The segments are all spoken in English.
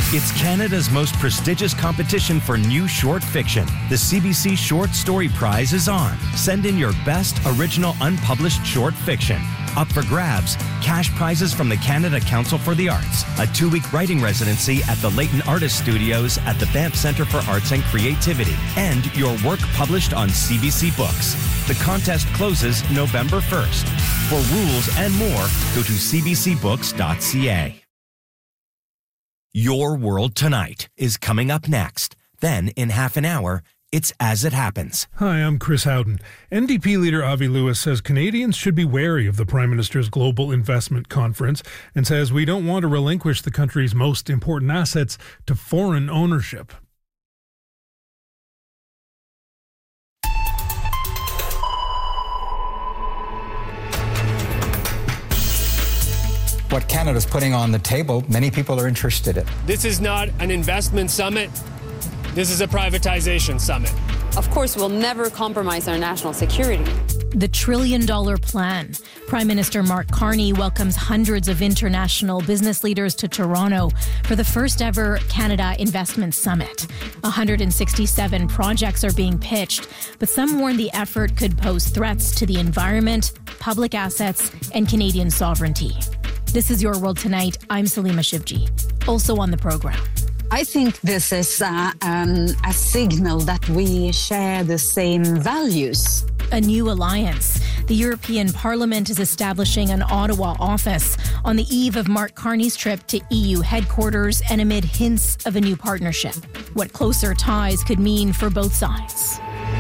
It's Canada's most prestigious competition for new short fiction. The CBC Short Story Prize is on. Send in your best original unpublished short fiction. Up for grabs, cash prizes from the Canada Council for the Arts, a 2-week writing residency at the Leighton Artist Studios at the Banff Centre for Arts and Creativity, and your work published on CBC Books. The contest closes November 1st. For rules and more, go to cbcbooks.ca. Your World Tonight is coming up next. Then, in half an hour, it's As It Happens. Hi, I'm Chris Howden. NDP leader Avi Lewis says Canadians should be wary of the Prime Minister's Global Investment Conference and says we don't want to relinquish the country's most important assets to foreign ownership. What Canada's putting on the table, many people are interested in. This is not an investment summit. This is a privatization summit. Of course, we'll never compromise our national security. The $1 trillion plan. Prime Minister Mark Carney welcomes hundreds of international business leaders to Toronto for the first ever Canada Investment Summit. 167 projects are being pitched, but some warn the effort could pose threats to the environment, public assets, and Canadian sovereignty. This is Your World Tonight. I'm Salima Shivji. Also on the program. I think this is a signal that we share the same values. A new alliance. The European Parliament is establishing an Ottawa office on the eve of Mark Carney's trip to EU headquarters and amid hints of a new partnership. What closer ties could mean for both sides.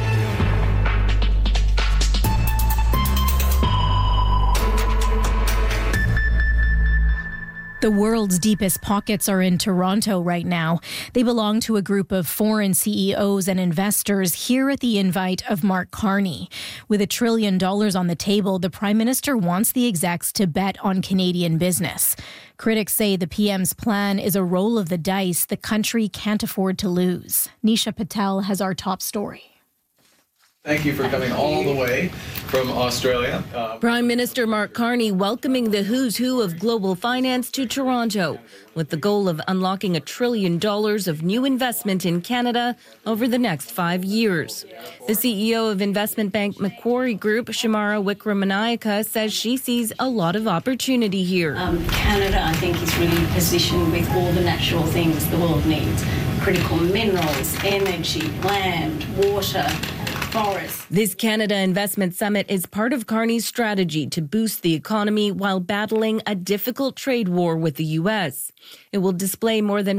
The world's deepest pockets are in Toronto right now. They belong to a group of foreign CEOs and investors here at the invite of Mark Carney. With $1 trillion on the table, the Prime Minister wants the execs to bet on Canadian business. Critics say the PM's plan is a roll of the dice the country can't afford to lose. Nisha Patel has our top story. Thank you for coming all the way from Australia. Prime Minister Mark Carney welcoming the who's who of global finance to Toronto with the goal of unlocking $1 trillion of new investment in Canada over the next 5 years. The CEO of investment bank Macquarie Group, Shamara Wickramanayake, says she sees a lot of opportunity here. Canada, I think, is really positioned with all the natural things the world needs. Critical minerals, energy, land, water, forest. This Canada Investment Summit is part of Carney's strategy to boost the economy while battling a difficult trade war with the U.S. It will display more than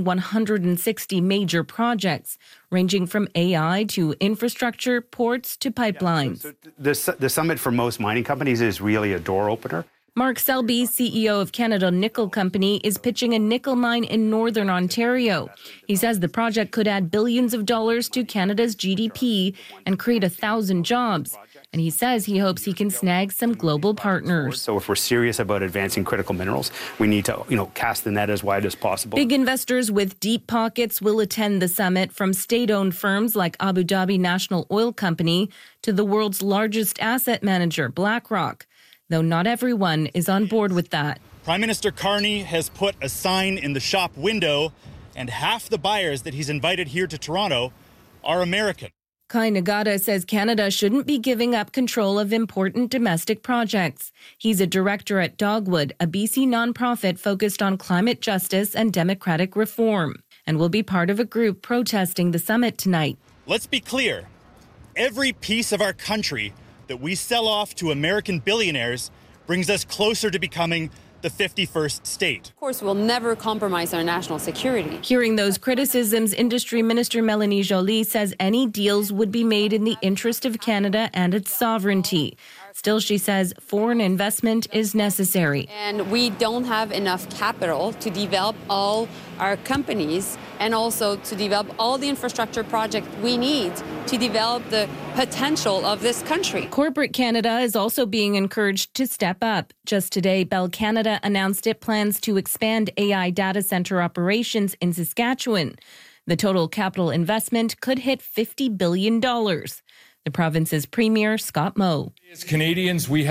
160 major projects, ranging from AI to infrastructure, ports to pipelines. The summit for most mining companies is really a door opener. Mark Selby, CEO of Canada Nickel Company, is pitching a nickel mine in northern Ontario. He says the project could add billions of dollars to Canada's GDP and create 1,000 jobs. And he says he hopes he can snag some global partners. So if we're serious about advancing critical minerals, we need to, cast the net as wide as possible. Big investors with deep pockets will attend the summit, from state-owned firms like Abu Dhabi National Oil Company to the world's largest asset manager, BlackRock. Though not everyone is on board with that. Prime Minister Carney has put a sign in the shop window, and half the buyers that he's invited here to Toronto are American. Kai Nagata says Canada shouldn't be giving up control of important domestic projects. He's a director at Dogwood, a BC nonprofit focused on climate justice and democratic reform, and will be part of a group protesting the summit tonight. Let's be clear. Every piece of our country that we sell off to American billionaires brings us closer to becoming the 51st state. Of course, we'll never compromise our national security. Hearing those criticisms, Industry Minister Mélanie Joly says any deals would be made in the interest of Canada and its sovereignty. Still, she says foreign investment is necessary. And we don't have enough capital to develop all our companies and also to develop all the infrastructure projects we need to develop the potential of this country. Corporate Canada is also being encouraged to step up. Just today, Bell Canada announced it plans to expand AI data center operations in Saskatchewan. The total capital investment could hit $50 billion. The province's Premier, Scott Moe. As Canadians, we